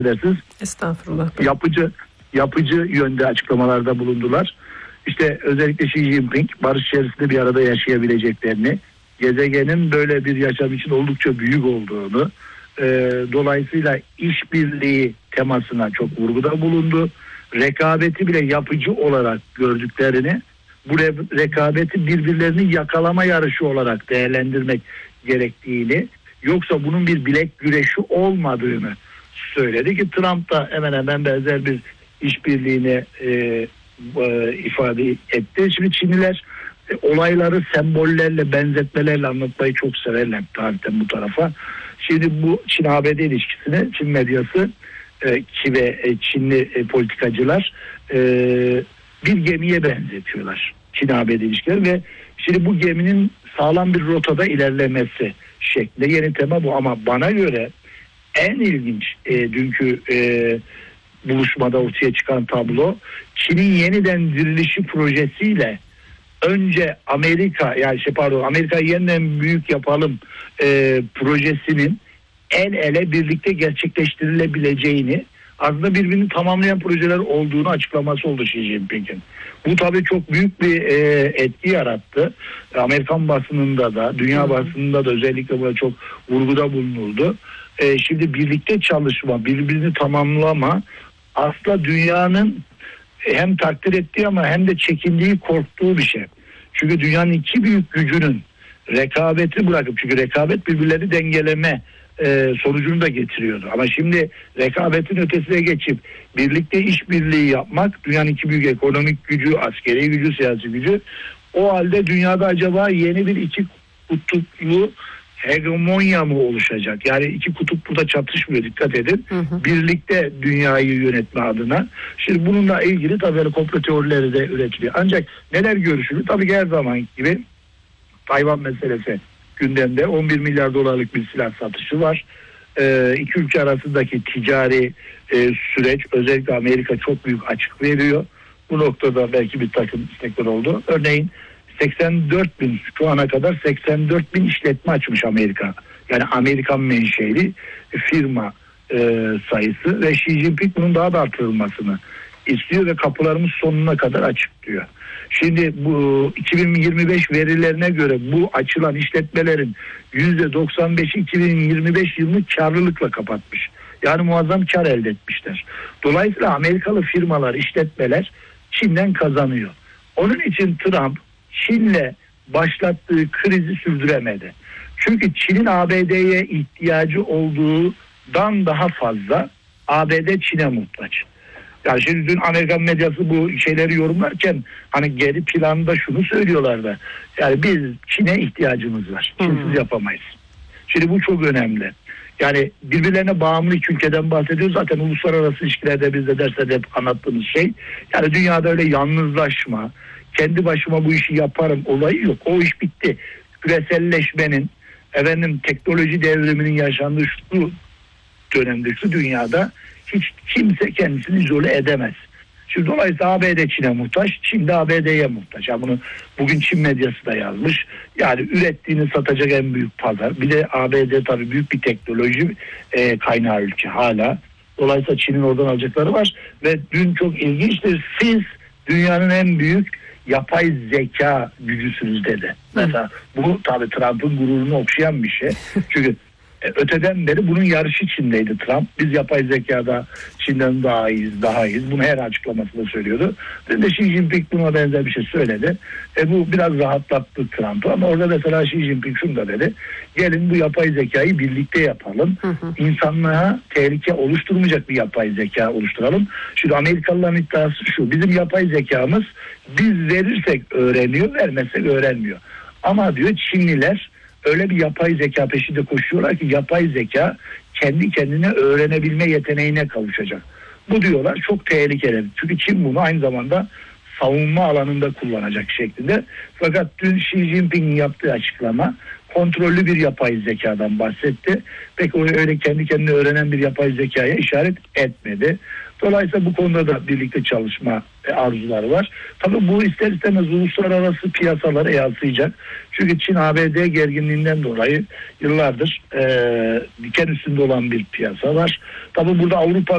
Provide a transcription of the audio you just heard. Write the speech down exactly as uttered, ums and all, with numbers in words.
edersiniz. Estağfurullah. Yapıcı yapıcı yönde açıklamalarda bulundular. İşte özellikle Xi Jinping barış içerisinde bir arada yaşayabileceklerini, gezegenin böyle bir yaşam için oldukça büyük olduğunu, e, dolayısıyla işbirliği temasına çok vurguda bulundu. Rekabeti bile yapıcı olarak gördüklerini, bu re- rekabeti birbirlerini yakalama yarışı olarak değerlendirmek gerektiğini, yoksa bunun bir bilek güreşi olmadığını söyledi ki Trump da hemen hemen benzer bir işbirliğine e, e, ifade etti. Şimdi Çinliler e, olayları sembollerle, benzetmelerle anlatmayı çok severler tarihten bu tarafa. Şimdi bu Çin-A B D ilişkisini Çin medyası e, ki ve e, Çinli e, politikacılar e, bir gemiye benzetiyorlar Çin-A B D ilişkileri ve şimdi bu geminin sağlam bir rotada ilerlemesi şeklinde yeni tema bu, ama bana göre en ilginç e, dünkü e, buluşmada ortaya çıkan tablo, Çin'in yeniden dirilişi projesiyle önce Amerika yani şey pardon Amerika'yı yeniden büyük yapalım e, projesinin el ele birlikte gerçekleştirilebileceğini, aslında birbirini tamamlayan projeler olduğunu açıklaması oldu Xi Jinping'in. Bu tabii çok büyük bir e, etki yarattı. Amerikan basınında da, dünya basınında da özellikle buna çok vurguda bulunuldu. E, şimdi birlikte çalışma, birbirini tamamlama aslında dünyanın hem takdir ettiği ama hem de çekindiği, korktuğu bir şey. Çünkü dünyanın iki büyük gücünün rekabeti bırakıp, çünkü rekabet birbirlerini dengeleme e, sonucunu da getiriyordu. Ama şimdi rekabetin ötesine geçip birlikte işbirliği yapmak, dünyanın iki büyük ekonomik gücü, askeri gücü, siyasi gücü, o halde dünyada acaba yeni bir iki kutuplu hegemonya mı oluşacak? Yani iki kutup burada çatışmıyor, dikkat edin. Hı hı. Birlikte dünyayı yönetme adına. Şimdi bununla ilgili tabii komplo teorileri de üretiliyor. Ancak neler görüşülür? Tabii ki her zaman gibi Tayvan meselesi gündemde. on bir milyar dolarlık bir silah satışı var. Ee, iki ülke arasındaki ticari e, süreç, özellikle Amerika çok büyük açık veriyor. Bu noktada belki bir takım istekler oldu. Örneğin seksen dört bin, şu ana kadar seksen dört bin işletme açmış Amerika. Yani Amerikan menşeli firma e, sayısı ve Xi Jinping bunun daha da artırılmasını istiyor ve kapılarımız sonuna kadar açık diyor. Şimdi bu iki bin yirmi beş verilerine göre bu açılan işletmelerin yüzde doksan beşi iki bin yirmi beş yılını karlılıkla kapatmış. Yani muazzam kar elde etmişler. Dolayısıyla Amerikalı firmalar, işletmeler Çin'den kazanıyor. Onun için Trump Çin'le başlattığı krizi sürdüremedi. Çünkü Çin'in A B D'ye ihtiyacı olduğundan daha fazla A B D Çin'e muhtaç. Yani şimdi dün Amerikan medyası bu şeyleri yorumlarken hani geri planda şunu söylüyorlardı. Yani biz Çin'e ihtiyacımız var. Çinsiz yapamayız. Şimdi bu çok önemli. Yani birbirlerine bağımlı iki ülkeden bahsediyoruz. Zaten uluslararası ilişkilerde biz de derslerde hep anlattığımız şey. Yani dünyada öyle yalnızlaşma, kendi başıma bu işi yaparım olayı yok. O iş bitti. Küreselleşmenin, efendim teknoloji devriminin yaşandığı şu dönemde, şu dünyada hiç kimse kendisini izole edemez. Şimdi dolayısıyla A B D Çin'e muhtaç, Çin de A B D'ye muhtaç. Yani bunu bugün Çin medyası da yazmış. Yani ürettiğini satacak en büyük pazar. Bir de A B D tabii büyük bir teknoloji e, kaynağı ülke hala. Dolayısıyla Çin'in oradan alacakları var. Ve dün çok ilginçtir. Siz dünyanın en büyük yapay zeka gücüsünüz dedi. Mesela bu tabii Trump'ın gururunu okşayan bir şey. Çünkü öteden beri bunun yarışı içindeydi Trump. Biz yapay zekada Çin'den daha iyiyiz, daha iyiyiz. Bunu her açıklamasında söylüyordu. Ve de Xi Jinping buna benzer bir şey söyledi. E bu biraz rahatlattı Trump'ı, ama orada mesela Xi Jinping şunu da dedi. Gelin bu yapay zekayı birlikte yapalım. Hı hı. İnsanlığa tehlike oluşturmayacak bir yapay zeka oluşturalım. Şimdi Amerikalıların iddiası şu. Bizim yapay zekamız biz verirsek öğreniyor, vermezsek öğrenmiyor. Ama diyor Çinliler öyle bir yapay zeka peşinde koşuyorlar ki yapay zeka kendi kendine öğrenebilme yeteneğine kavuşacak. Bu diyorlar çok tehlikeli. Çünkü Çin bunu aynı zamanda savunma alanında kullanacak şeklinde. Fakat dün Xi Jinping'in yaptığı açıklama kontrollü bir yapay zekadan bahsetti. Peki o öyle kendi kendine öğrenen bir yapay zekaya işaret etmedi. Dolayısıyla bu konuda da birlikte çalışma arzuları var. Tabii bu ister istemez uluslararası piyasalara yansıyacak. Çünkü Çin A B D gerginliğinden dolayı yıllardır e, diken üstünde olan bir piyasa var. Tabii burada Avrupa